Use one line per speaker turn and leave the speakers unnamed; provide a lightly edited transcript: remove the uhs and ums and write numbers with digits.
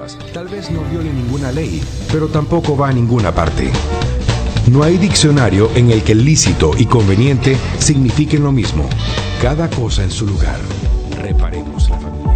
cosas. Tal vez no viole ninguna ley, pero tampoco va a ninguna parte. No hay diccionario en el que lícito y conveniente signifiquen lo mismo. Cada cosa en su lugar. Reparemos la familia.